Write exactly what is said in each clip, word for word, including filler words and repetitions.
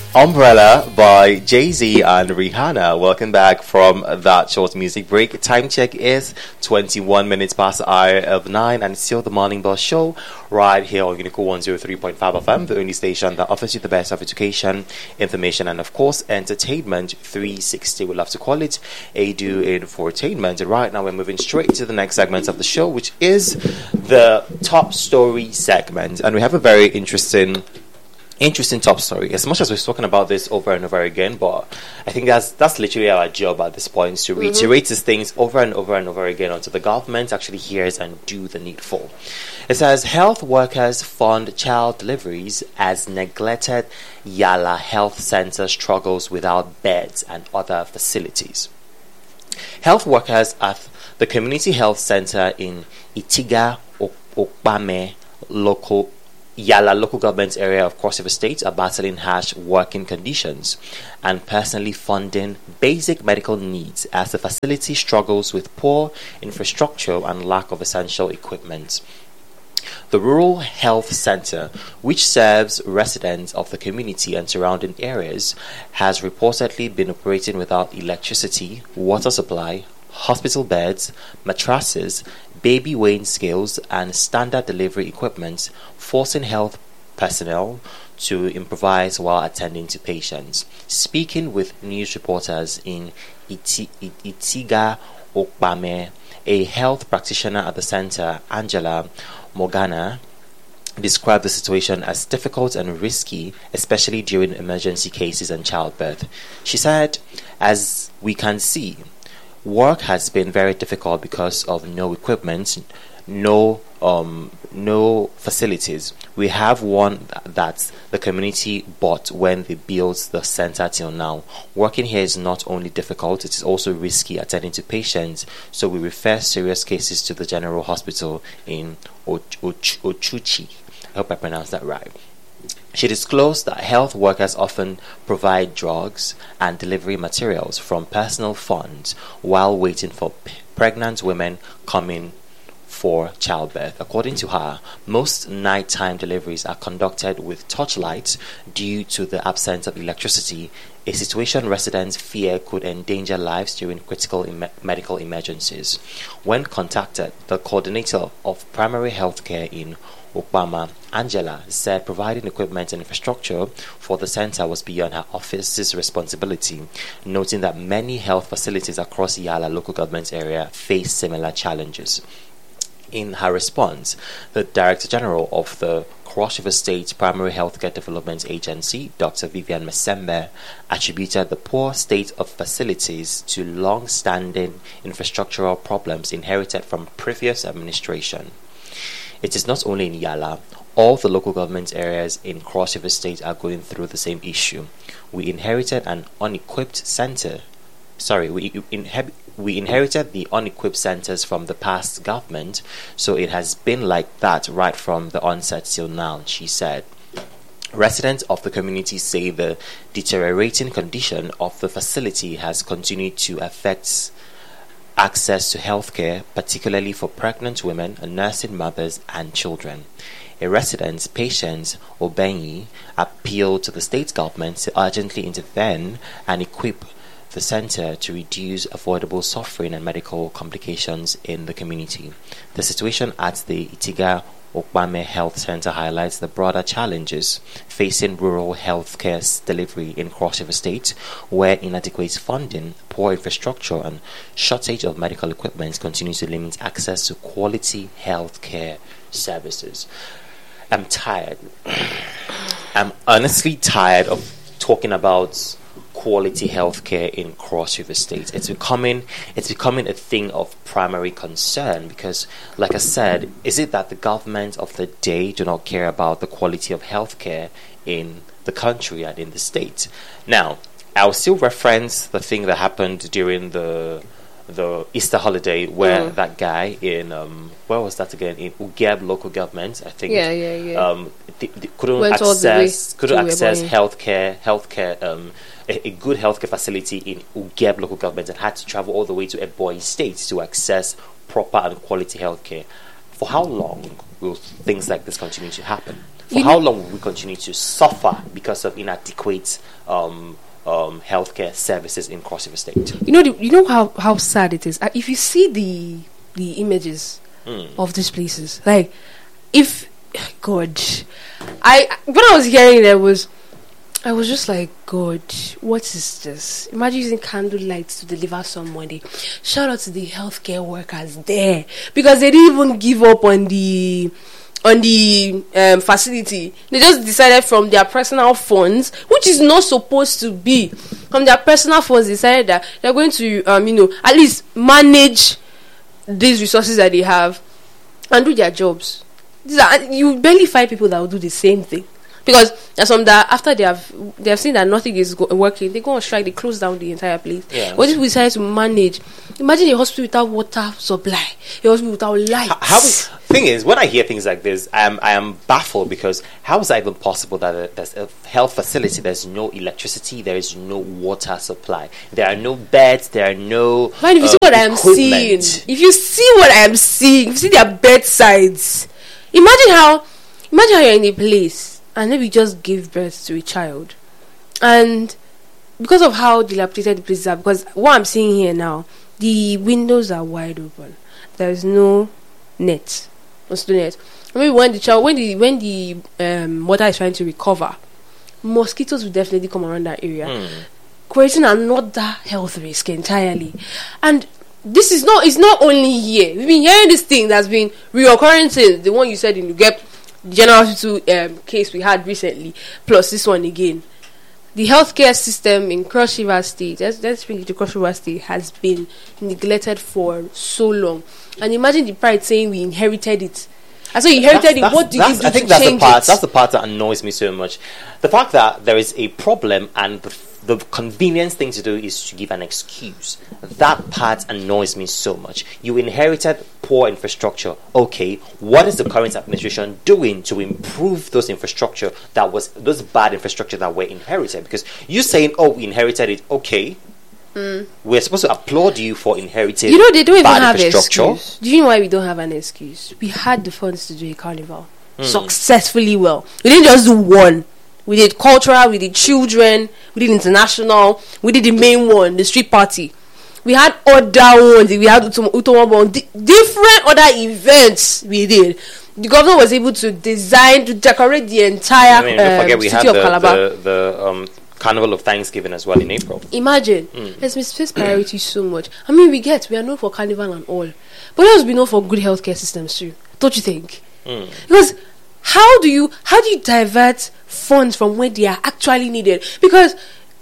Umbrella by Jay-Z and Rihanna. Welcome back from that short music break. Time check is twenty-one minutes past the hour of nine, and it's still the Morning Bus Show right here on Unico one oh three point five F M, the only station that offers you the best of education, information, and of course, entertainment three sixty. We love to call it A Do Infotainment. Right now, we're moving straight to the next segment of the show, which is the top story segment. And we have a very interesting Interesting top story. As much as we're talking about this over and over again, but I think that's that's literally our job at this point, to mm-hmm. reiterate these things over and over and over again until the government actually hears and do the needful. It says health workers fund child deliveries as neglected Yala Health Center struggles without beds and other facilities. Health workers at the Community Health Center in Itiga Okpame local Yala local government area of Cross River State are battling harsh working conditions and personally funding basic medical needs as the facility struggles with poor infrastructure and lack of essential equipment. The Rural Health Center, which serves residents of the community and surrounding areas, has reportedly been operating without electricity, water supply, hospital beds, mattresses, baby weighing scales, and standard delivery equipment, forcing health personnel to improvise while attending to patients. Speaking with news reporters in Iti- Itiga Okpame, a health practitioner at the center, Angela Morgana, described the situation as difficult and risky, especially during emergency cases and childbirth. She said, "As we can see, work has been very difficult because of no equipment, no um, no facilities. We have one that the community bought when they built the center till now. Working here is not only difficult, it is also risky attending to patients, so we refer serious cases to the General Hospital in Och- Och- Ochuchi." I hope I pronounced that right. She disclosed that health workers often provide drugs and delivery materials from personal funds while waiting for p- pregnant women coming for childbirth. According to her, most nighttime deliveries are conducted with torchlights due to the absence of electricity, a situation residents fear could endanger lives during critical em- medical emergencies. When contacted, the coordinator of primary health care in Okpama, Angela, said providing equipment and infrastructure for the center was beyond her office's responsibility, noting that many health facilities across Yala local government area face similar challenges. In her response, the Director General of the Cross River State Primary Healthcare Development Agency, Doctor Vivian Mesembe, attributed the poor state of facilities to long-standing infrastructural problems inherited from previous administration. It is not only in Yala, all the local government areas in Cross River State are going through the same issue. We inherited an unequipped center. Sorry, we, inhab- we inherited the unequipped centers from the past government, so it has been like that right from the onset till now, she said. Residents of the community say the deteriorating condition of the facility has continued to affect access to healthcare, particularly for pregnant women, nursing mothers, and children. A resident, Patience Obenyi, appealed to the state government to urgently intervene and equip the center to reduce avoidable suffering and medical complications in the community. The situation at the Itiga Okpame Health Center highlights the broader challenges facing rural healthcare delivery in Cross River State, where inadequate funding, poor infrastructure, and shortage of medical equipment continue to limit access to quality healthcare services. I'm tired. I'm honestly tired of talking about quality healthcare in Cross River State. It's becoming it's becoming a thing of primary concern because, like I said, is it that the government of the day do not care about the quality of healthcare in the country and in the state? Now, I'll still reference the thing that happened during the the Easter holiday where mm. that guy in um where was that again in Ugeb local government, I think. Yeah, yeah, yeah. Um, th- th- couldn't Went access couldn't to access Ebonyi. healthcare healthcare um a, a good healthcare facility in Ugeb local government and had to travel all the way to Ebonyi State to access proper and quality healthcare. For how long will things like this continue to happen? For You how know- long will we continue to suffer because of inadequate um, um, healthcare services in Cross River State? You know, the, you know how, how sad it is. Uh, If you see the the images Mm. of these places, like if God, I when I was hearing that was, I was just like, God, what is this? Imagine using candlelight to deliver somebody. Shout out to the healthcare workers there, because they didn't even give up on the on the um, facility. They just decided from their personal funds, which is not supposed to be. From their personal funds, decided that they're going to, um, you know, at least manage these resources that they have and do their jobs. These are, you barely find people that will do the same thing, because there's some that after they have they have seen that nothing is go- working, they go on strike, they close down the entire place. Yeah. What if we decided to manage? Imagine a hospital without water supply, a hospital without lights. How is, thing is, when I hear things like this, I am I am baffled, because how is that even possible that uh, there's a health facility, there's no electricity, there is no water supply, there are no beds, there are no. Man, if you see uh, what I am seeing, equipment. if you see what I am seeing, if you see their bedsides, imagine how, imagine how you're in a place and maybe just give birth to a child, and because of how dilapidated the places are, because what I'm seeing here now, the windows are wide open. There's no net, no net. Maybe when the child, when the when the um, water is trying to recover, mosquitoes will definitely come around that area, Mm. creating another health risk entirely. And this is not, it's not only here. We've been hearing this thing that's been reoccurring since the one you said in the Gep General Hospital um, case we had recently, plus this one again. The healthcare system in Cross River State, let's, let's bring it to Cross River State, has been neglected for so long. And imagine the pride saying we inherited it. And so you inherited it, what do you do I think to that's the change part. it? That's the part that annoys me so much. The fact that there is a problem and the, the convenient thing to do is to give an excuse. That part annoys me so much. You inherited poor infrastructure. Okay, what is the current administration doing to improve those infrastructure that was those bad infrastructure that were inherited? Because you saying, "Oh, we inherited it." Okay. Mm. We're supposed to applaud you for inheriting. You know, they don't even bad have an infrastructure. excuse. Do you know why we don't have an excuse? We had the funds to do a carnival Hmm. successfully well. We didn't just do one. We did cultural, we did children, we did international, we did the main one, the street party. We had other ones. We had Utom- Utomobon, di- different other events we did. The governor was able to design, to decorate the entire I mean, don't um, forget we city had of the, Calabar. the, the um, Carnival of Thanksgiving as well in April. Imagine, Mm. let's misplace priority so much. I mean, we get, we are known for carnival and all, but let us be known for good healthcare systems too. Don't you think? Mm. Because how do you how do you divert funds from where they are actually needed? Because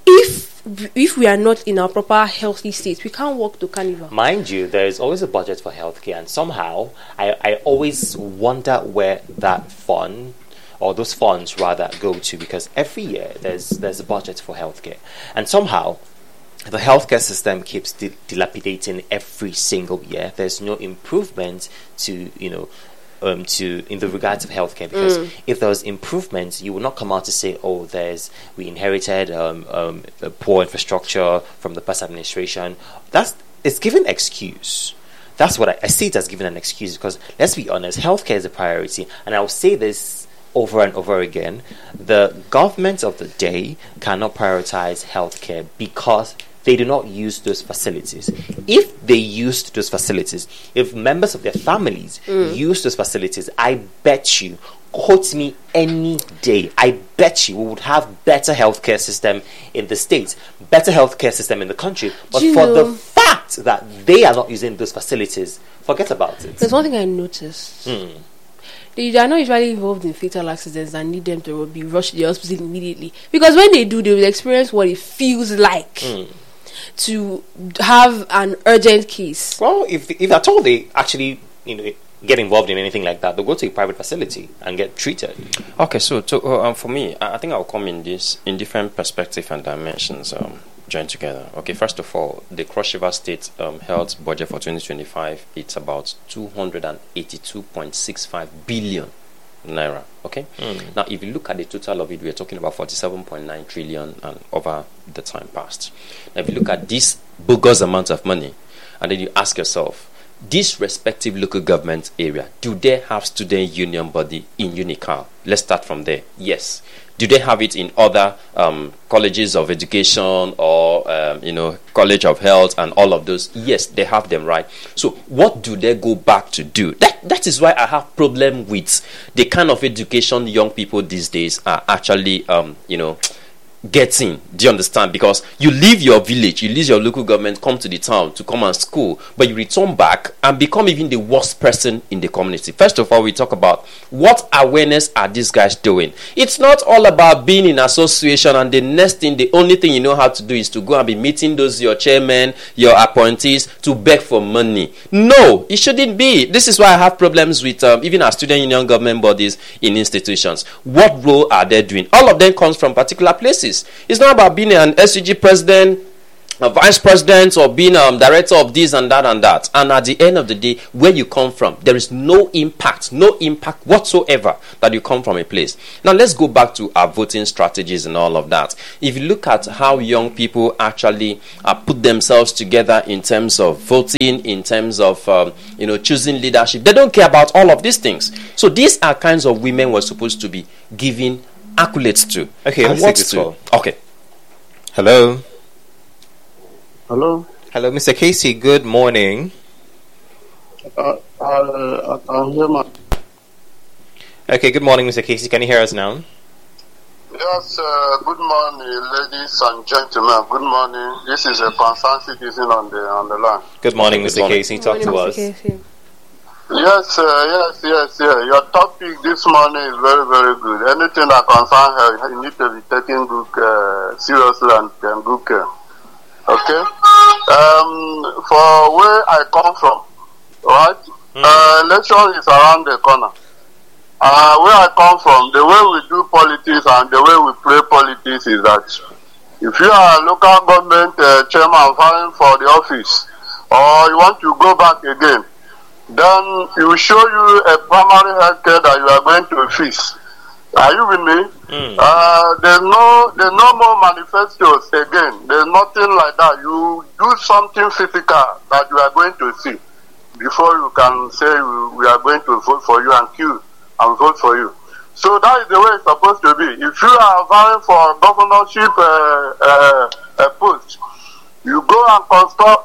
if if we are not in our proper healthy state, we can't walk to carnival. Mind you, there is always a budget for healthcare, and somehow I, I always wonder where that fund or those funds rather go to, because every year there's there's a budget for healthcare, and somehow the healthcare system keeps di- dilapidating every single year. There's no improvement to you know um, to in the regards of healthcare, because Mm. if there was improvements, you would not come out to say, "Oh, there's we inherited um, um, a poor infrastructure from the past administration." That's it's given excuse. That's what I, I see it as giving an excuse, because let's be honest, healthcare is a priority, and I'll say this over and over again: the government of the day cannot prioritize healthcare because they do not use those facilities. If they used those facilities, if members of their families Mm. use those facilities, I bet you, quote me any day, I bet you we would have better healthcare system in the States, better healthcare system in the country. But Do you for know- the fact that they are not using those facilities, forget about it. There's one thing I noticed. Hmm. They are not usually involved in fatal accidents and need them to be rushed to the hospital immediately. Because when they do, they will experience what it feels like Hmm. to have an urgent case. Well, if if at all they actually you know get involved in anything like that, they'll go to a private facility and get treated. Okay, so to, uh, um, for me, I, I think I'll come in this in different perspective and dimensions um, joined together. Okay, first of all, the Cross River State um, Health budget for twenty twenty-five, it's about two hundred eighty-two point six five billion naira. Okay, Mm. now if you look at the total of it, we're talking about forty-seven point nine trillion and over the time past. Now, if you look at this bogus amount of money, and then you ask yourself, this respective local government area, do they have student union body in UNICAL? Let's start from there. Yes. Do they have it in other um, colleges of education or, um, you know, college of health and all of those? Yes, they have them, right? So what do they go back to do? That That is why I have problem with the kind of education young people these days are actually, um, you know, getting. Do you understand? Because you leave your village, you leave your local government, come to the town to come and school, but you return back and become even the worst person in the community. First of all, we talk about what awareness are these guys doing. It's not all about being in association and the next thing, the only thing you know how to do is to go and be meeting those your chairmen, your appointees to beg for money. No, it shouldn't be. This is why I have problems with um, even our student union government bodies in institutions. What role are they doing? All of them comes from particular places. It's not about being an S U G president, a vice president, or being a um, director of this and that and that. And at the end of the day, where you come from, there is no impact, no impact whatsoever that you come from a place. Now, let's go back to our voting strategies and all of that. If you look at how young people actually uh, put themselves together in terms of voting, in terms of um, you know choosing leadership, they don't care about all of these things. So these are kinds of women we're supposed to be giving accolades to. Okay, let's take this call. Okay. Hello. Hello. Hello, Mister Casey. Good morning. Uh, uh, I can hear my. Okay, good morning, Mister Casey. Can you hear us now? Yes. Uh, good morning, ladies and gentlemen. Good morning. This is a concerned citizen on the on the line. Good morning, Mister morning. Casey. Talk to us. Casey. Yes, uh, yes, yes, yeah. Your topic this morning is very, very good. Anything that concerns her, you need to be taken good, uh, seriously and, and good care. Okay? Um, for where I come from, right? Mm. Uh, election is around the corner. Uh, where I come from, the way we do politics and the way we play politics is that if you are a local government uh, chairman vying for the office, or you want to go back again, then he will show you a primary health care that you are going to fix. Are you with me? Mm. Uh, there's no there's no more manifestos again. There's nothing like that. You do something physical that you are going to see before you can say we are going to vote for you and queue and vote for you. So that is the way it's supposed to be. If you are vying for a governorship uh, uh, uh, post, you go and construct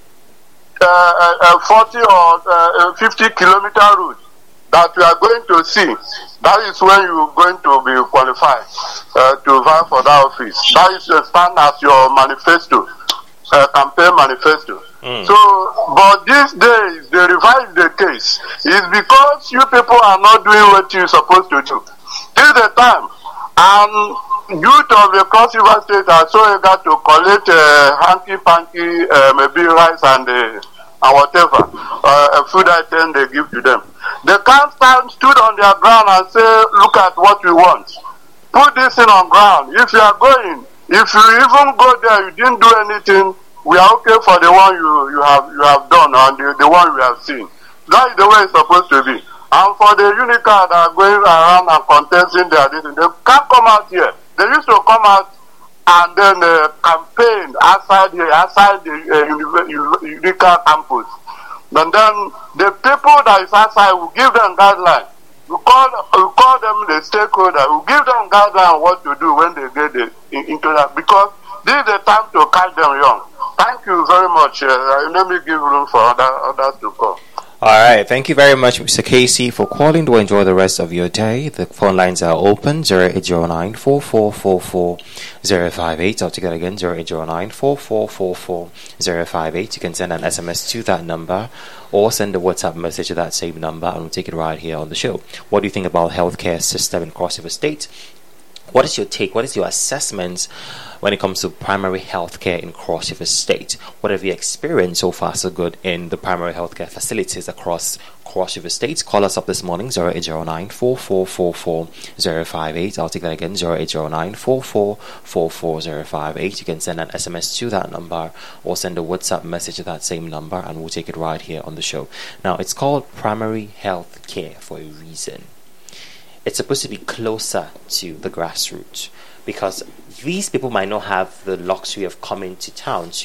Uh, uh, forty or uh, fifty kilometer route that you are going to see. That is when you are going to be qualified uh, to vie for that office. That is uh, stand as your manifesto, uh, campaign manifesto. Mm. So, but these days they revise the case. It's because you people are not doing what you're supposed to do. Till the time, and youth of the Cross River State are so eager to collect uh, hanky-panky, uh, maybe rice and uh, and whatever uh, food item they give to them. They can't stand stood on their ground and say, look at what we want. Put this in on ground. If you are going, if you even go there, you didn't do anything, we are okay for the one you, you have you have done and the, the one we have seen. That is the way it's supposed to be. And for the UNICAL that are going around and contesting their thing, they can't come out here. They used to come out and then uh, campaign outside the outside the uh, UNICAL campus. And then the people that is outside will give them guidelines. We call we call them the stakeholder. We give them guidelines what to do when they get the, in, into that, because this is the time to catch them young. Thank you very much. Uh, let me give room for other, others to call. All right. Thank you very much, Mister Casey, for calling. Do enjoy the rest of your day. The phone lines are open, zero eight zero nine, four four four four, zero five eight. I'll take it again, zero eight zero nine, four four four four, zero five eight. You can send an S M S to that number or send a WhatsApp message to that same number, and we'll take it right here on the show. What do you think about healthcare system in Cross River State? What is your take? What is your assessment when it comes to primary health care in Cross River State? What have you experienced so far so good in the primary healthcare facilities across Cross River State? Call us up this morning, zero eight zero nine, four four four four, zero five eight. I'll take that again, zero eight zero nine, four four four four, zero five eight. You can send an S M S to that number or send a WhatsApp message to that same number, and we'll take it right here on the show. Now, it's called primary health care for a reason. It's supposed to be closer to the grassroots, because these people might not have the luxury of coming to town to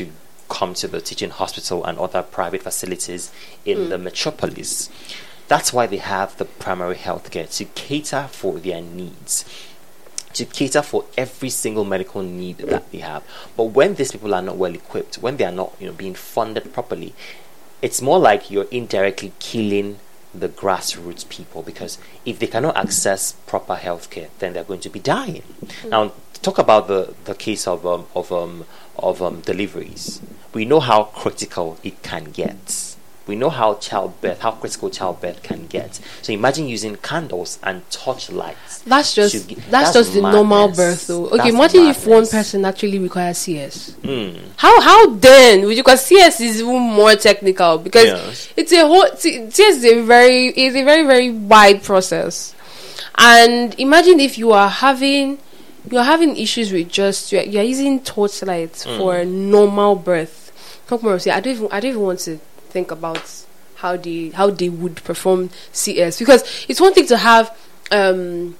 come to the teaching hospital and other private facilities in mm. the metropolis. That's why they have the primary health care, to cater for their needs, to cater for every single medical need that they have. But when these people are not well equipped, when they are not, you know, being funded properly, it's more like you're indirectly killing the grassroots people, because if they cannot access proper healthcare, then they're going to be dying. Mm. Now, talk about the, the case of um, of um, of um, deliveries. We know how critical it can get. We know how childbirth, how critical childbirth can get. So imagine using candles and torchlights. That's just get, that's, that's just the madness. normal birth, though. Okay, That's imagine madness. if one person actually requires C S. Mm. How how then? Because C S is even more technical, because Yes. it's a whole C S is a very is a very very wide process. And imagine if you are having you are having issues with just you're, you're using torchlights Mm. for normal birth. Talk more. See, I don't even I don't even want to think about how they how they would perform C S, because it's one thing to have um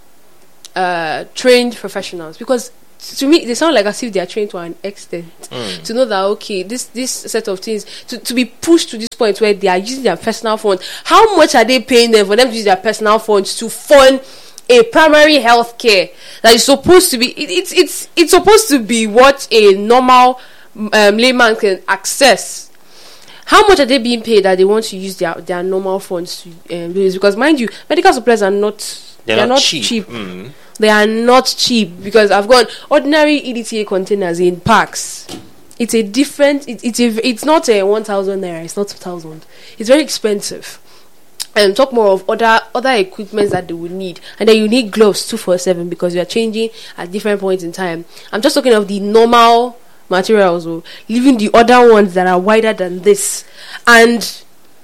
uh trained professionals, because to me they sound like as if they are trained to an extent Mm. to know that okay, this this set of things to, to be pushed to this point where they are using their personal funds. How much are they paying them for them to use their personal funds to fund a primary health care that is supposed to be it, it's it's it's supposed to be what a normal um, layman can access? How much are they being paid that they want to use their, their normal funds to um, do this? Because mind you, medical supplies are not They're, they're not, not cheap. cheap. Mm. They are not cheap, because I've got ordinary E D T A containers in packs. It's a different. It, it's a, it's not a one thousand naira. It's not two thousand. It's very expensive. And talk more of other other equipment that they would need, and then you need gloves two four seven because you are changing at different points in time. I'm just talking of the normal materials, or leaving the other ones that are wider than this, and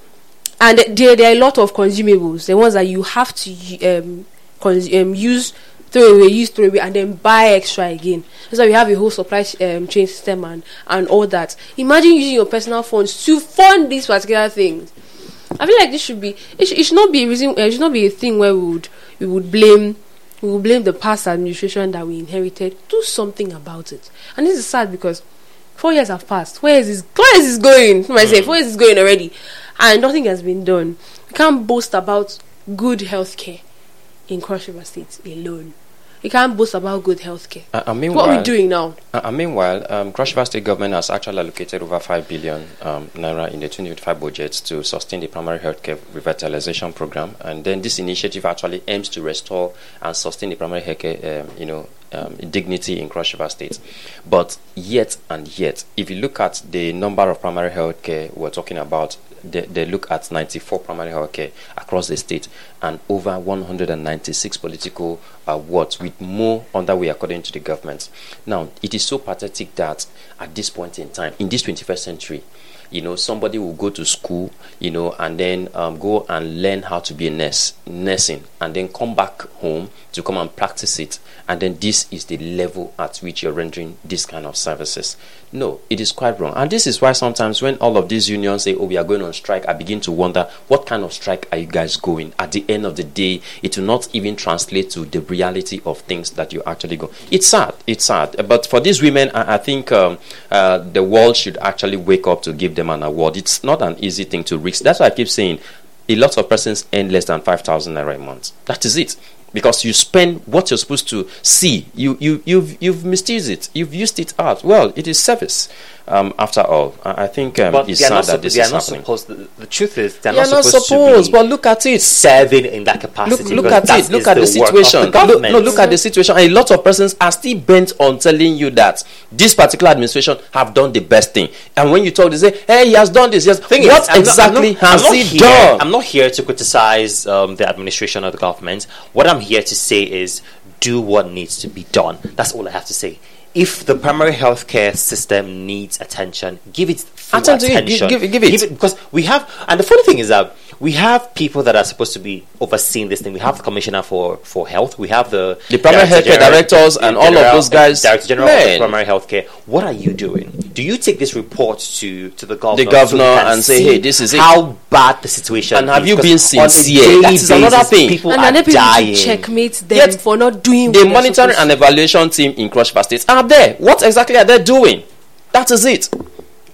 and there, there are a lot of consumables, the ones that you have to um, cons- um use, throw away, use, throw away, and then buy extra again. So we have a whole supply um, chain system and and all that. Imagine using your personal funds to fund these particular things. I feel like this should be it, sh- it should not be a reason. Uh, it should not be a thing where we would we would blame. We will blame the past administration that we inherited. Do something about it. And this is sad, because four years have passed. Where is this? Where is this going? What am I saying? Four years is going already, and nothing has been done. We can't boast about good healthcare in Cross River State alone. We can't boast about good healthcare. Uh, and What are we doing now? Uh, and meanwhile, um, Cross River State government has actually allocated over five billion um, naira in the twenty twenty-five budget to sustain the primary healthcare revitalization program. And then this initiative actually aims to restore and sustain the primary healthcare, um, you know, um, dignity in Cross River State. But yet and yet, if you look at the number of primary healthcare we're talking about, they, they look at ninety-four primary healthcare across the state and over one hundred ninety-six political uh, wards, with more underway according to the government. Now, it is so pathetic that at this point in time, in this twenty-first century, you know, somebody will go to school, you know, and then um, go and learn how to be a nurse, nursing, and then come back home to come and practice it. And then this is the level at which you're rendering this kind of services. No, it is quite wrong. And this is why sometimes when all of these unions say, oh, we are going on strike, I begin to wonder, what kind of strike are you guys going? At the end of the day, it will not even translate to the reality of things that you actually go. It's sad. It's sad. But for these women, I, I think um, uh, the world should actually wake up to give them an award. It's not an easy thing to risk. That's why I keep saying a lot of persons earn less than five thousand naira a month. That is it. Because you spend what you're supposed to see. You, you, you've, you've misused it. You've used it out. Well, it is service. Um, after all, I, I think um, But it's they are sad not, that this they are is not happening. supposed. The, the truth is, they're They are not not supposed, supposed, to be but look at it. serving in that capacity. Look, look because at that it. Look is at the, work of situation. the look, government. no, look at the situation. A lot of persons are still bent on telling you that this particular administration have done the best thing. And when you talk, they say, "Hey, he has done this." Yes. Thing What is, I'm exactly not, I'm not, has I'm not he here, done? I'm not here to criticize um, the administration or the government. What I'm here to say is, do what needs to be done. That's all I have to say. If the primary healthcare system needs attention, give it full Attention, attention. give- give- give it. Give it because we have. And the funny thing is that we have people that are supposed to be overseeing this thing. We have the commissioner for, for health. We have the The primary Director healthcare General- directors and all of General- those guys. Director General of Man. Primary Healthcare. What are you doing? Do you take this report to, to the governor, The governor so he can and say, see "Hey, this is it." how bad the situation And is? have you Because been on a sincere? daily That is another basis, thing. People And are are they people dying. to checkmate them Yet for not doing The what they're monitoring supposed and to? evaluation team in Cross River State are there. What exactly are they doing? That is it.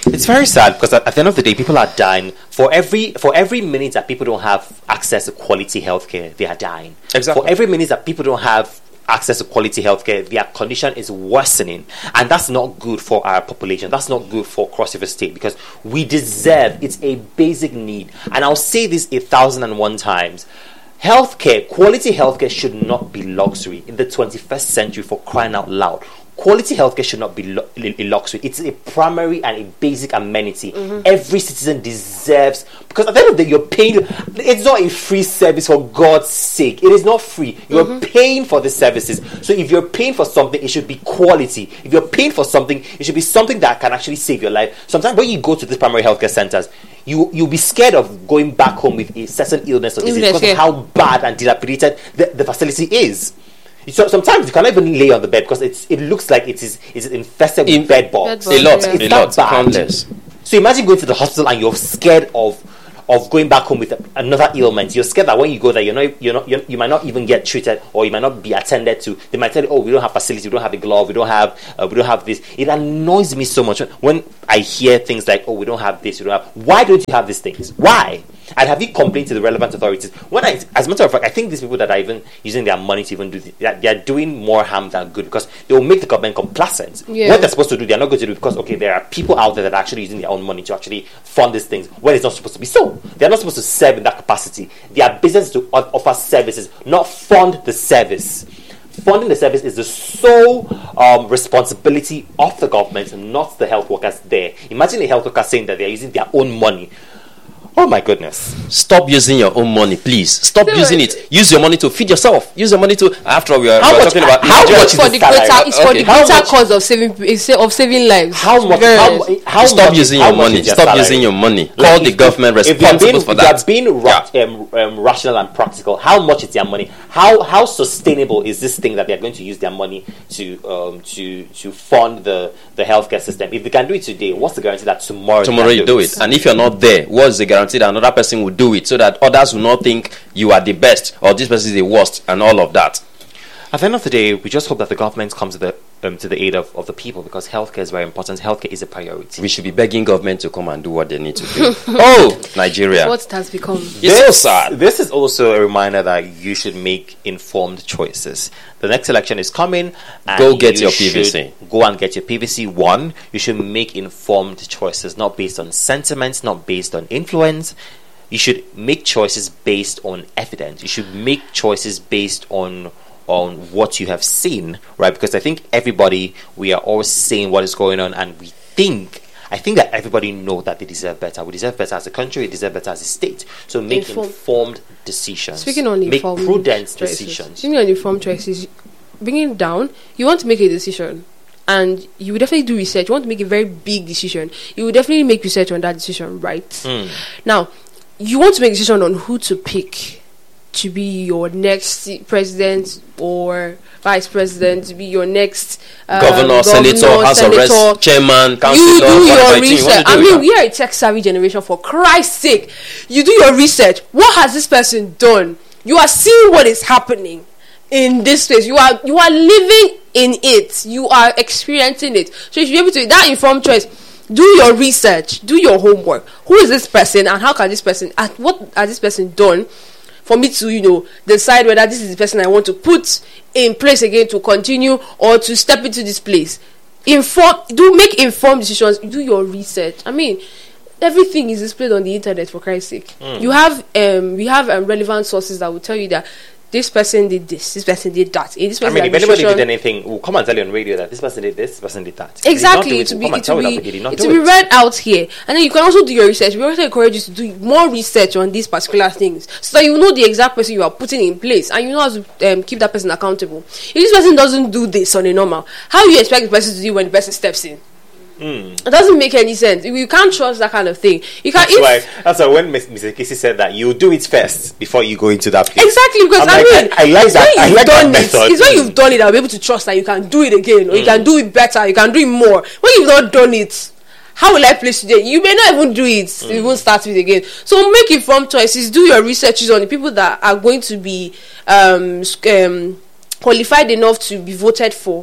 It's very sad because at, at the end of the day, people are dying. For every for every minute that people don't have access to quality healthcare, they are dying. Exactly. For every minute that people don't have access to quality healthcare, their condition is worsening, and that's not good for our population. That's not good for Cross River State because we deserve. It's a basic need, and I'll say this a thousand and one times. Healthcare, quality healthcare should not be luxury in the twenty-first century, for crying out loud. Quality healthcare should not be lu- a luxury. It's a primary and a basic amenity. Mm-hmm. Every citizen deserves, because at the end of the day, you're paying. It's not a free service, for God's sake. It is not free. You're mm-hmm. paying for the services. So if you're paying for something, it should be quality. If you're paying for something, it should be something that can actually save your life. Sometimes when you go to these primary healthcare centers, you you'll be scared of going back home with a certain illness or disease Illness, because yeah. of how bad and dilapidated the, the facility is. So sometimes you cannot even lay on the bed because it's it looks like it is it's infested with In- bed bugs. Bed A lot, Yeah. It's a that lot, bad. countless. So imagine going to the hospital and you're scared of of going back home with another ailment. You're scared that when you go there, you're not you're not you're, you might not even get treated, or you might not be attended to. They might tell you, "Oh, we don't have facility, we don't have a glove, we don't have uh, we don't have this." It annoys me so much when I hear things like, "Oh, we don't have this, we don't have." Why don't you have these things? Why? And have you complained to the relevant authorities? When I, as a matter of fact, I think these people that are even using their money to even do this, they are, they are doing more harm than good, because they will make the government complacent. Yeah. What they're supposed to do, they're not going to do, because okay, there are people out there that are actually using their own money to actually fund these things when it's not supposed to be so. They're not supposed to serve in that capacity. Their business is to o- offer services, not fund the service. Funding the service is the sole um, responsibility of the government, not the health workers there. Imagine a health worker saying that they're using their own money. Oh my goodness. Stop using your own money, please. Stop No, using it. Use your money to feed yourself. Use your money to. After all, we are, How we are much- talking about. how Nigeria- much It's for is the the salary? greater, it's for Okay. the How greater much- cause of saving of saving lives. How much? Very How, nice. how Stop much, using how your much money. is their Stop salary? using your money. Like, Call the if- government if they're responsible being, for if they're that. being ra- um, um, rational and practical, how much is their money? How how sustainable is this thing that they're going to use their money to um, to to fund the the healthcare system? If they can do it today, what's the guarantee that tomorrow they Tomorrow can you do it, and if you're not there, what's the guarantee that another person will do it, so that others will not think you are the best or this person is the worst and all of that? At the end of the day, we just hope that the government comes to the um, to the aid of, of the people, because healthcare is very important. Healthcare is a priority. We should be begging government to come and do what they need to do. Oh, Nigeria. What it has become. It's so sad. This is also a reminder that you should make informed choices. The next election is coming. And Go get you your P V C. should Go and get your P V C. One, you should make informed choices, not based on sentiments, not based on influence. You should make choices based on evidence. You should make choices based on on what you have seen, right? Because I think everybody, we are all saying what is going on, and we think, I think that everybody know that they deserve better. We deserve better as a country, we deserve better as a state. So make Inform- informed decisions. Speaking on make informed prudent choices. decisions. Speaking on informed choices, bringing it down, you want to make a decision, and you will definitely do research. You want to make a very big decision. You will definitely make research on that decision, right? Mm. Now, you want to make a decision on who to pick to be your next president or vice president, to be your next um, Governor, senator, House of Reps, chairman, councillor. You do your whatever you research. want to I do mean, with we are a tech-savvy generation, for Christ's sake. You do your research. What has this person done? You are seeing what is happening in this space. You are you are living in it. You are experiencing it. So you should be able to, that informed choice, do your research, do your homework. Who is this person, and how can this person, and what has this person done for me to, you know, decide whether this is the person I want to put in place again to continue, or to step into this place. Inform, do make informed decisions. Do your research. I mean, everything is displayed on the internet, for Christ's sake. Mm. You have um, we have um, relevant sources that will tell you that this person did this, this person did that. This person I mean, if anybody administration- did anything, we'll come and tell you on radio that this person did this, this person did that. If they did Exactly, not it do will we'll be come and it tell will you be that they did not it do will be it. read out here, and then you can also do your research. We also encourage you to do more research on these particular things, so that you know the exact person you are putting in place, and you know how to um, keep that person accountable. If this person doesn't do this on a normal, how you expect the person to do when the person steps in? Mm. It doesn't make any sense. You can't trust that kind of thing. You can. That's If, why. That's why when Mister Casey said that, you do it first before you go into that place. Exactly, because I'm I like, mean, I, I like it's that. when I you've like done that it. method. It's when you've done it, I'll be able to trust that you can do it again, or Mm. you can do it better, you can do it more. When you've not done it, how will I place today? You may not even do it. Mm. You won't start with it again. So make informed choices. Do your researches on the people that are going to be um, um, qualified enough to be voted for,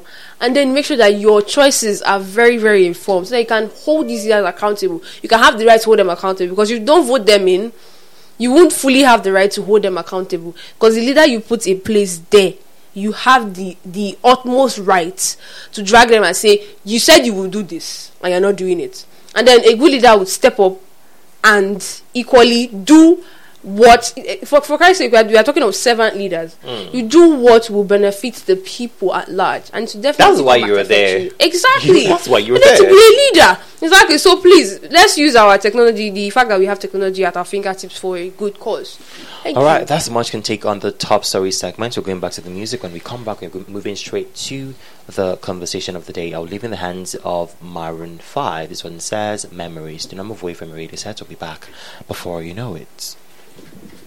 and then make sure that your choices are very, very informed, so that you can hold these leaders accountable. You can have the right to hold them accountable, because if you don't vote them in, you won't fully have the right to hold them accountable, because the leader you put in place there, you have the the utmost right to drag them and say, you said you will do this and you're not doing it. And then a good leader would step up and equally do what, for, for Christ's sake, we are, we are talking of servant leaders. Mm. You do what will benefit the people at large, and to definitely. That's why you were there. Exactly. That's why you were you there. To be a leader. Exactly. So please, let's use our technology, the fact that we have technology at our fingertips, for a good cause. Thank All you. right, that's much can take on the top story segment. We're going back to the music. When we come back, we're moving straight to the conversation of the day. I'll leave in the hands of Maroon five. This one says Memories. Do not move away from your radio set. We'll be back before you know it.